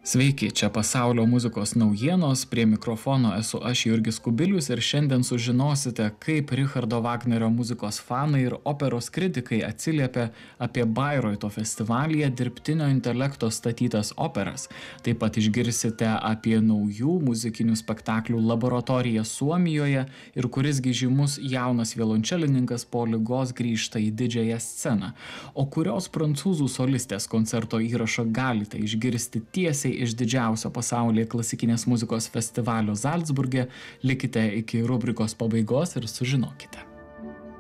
Sveiki, čia pasaulio muzikos naujienos, prie mikrofono esu aš Jurgis Kubilius ir šiandien sužinosite, kaip Richardo Vagnerio muzikos fanai ir operos kritikai atsiliepia apie Bairoito festivalyje dirbtinio intelekto statytas operas. Taip pat išgirsite apie naujų muzikinių spektaklių laboratoriją Suomijoje ir kurisgi žymus jaunas violončelininkas po ligos grįžta į didžiąją sceną, o kurios prancūzų solistės koncerto įrašą galite išgirsti tiesiai iš didžiausio pasaulyje klasikinės muzikos festivalio Zalcburge. Likite iki rubrikos pabaigos ir sužinokite.